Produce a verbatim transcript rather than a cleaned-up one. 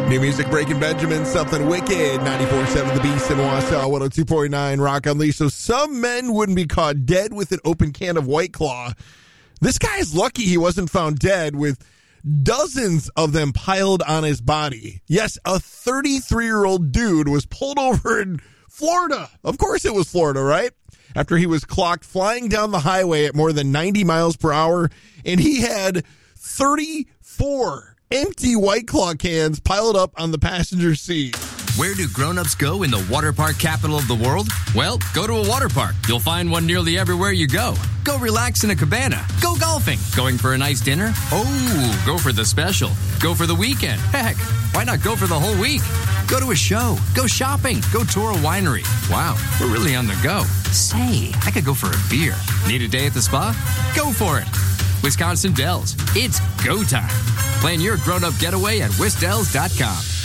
New music, Breaking Benjamin, Something Wicked, ninety-four point seven The Beast in Wausau, one oh two point nine Rock Unleashed. So some men wouldn't be caught dead with an open can of White Claw. This guy's lucky he wasn't found dead with dozens of them piled on his body. Yes, a thirty-three-year-old dude was pulled over in Florida. Of course it was Florida, right? After he was clocked flying down the highway at more than ninety miles per hour, and he had thirty-four empty White Claw cans piled up on the passenger seat. Where do grown-ups go in the water park capital of the world? Well, go to a water park. You'll find one nearly everywhere you go. Go relax in a cabana. Go golfing. Going for a nice dinner? Oh, go for the special. Go for the weekend. Heck, why not go for the whole week? Go to a show. Go shopping. Go tour a winery. Wow, we're really on the go. Say, I could go for a beer. Need a day at the spa? Go for it. Wisconsin Dells. It's go time. Plan your grown-up getaway at wisdells dot com.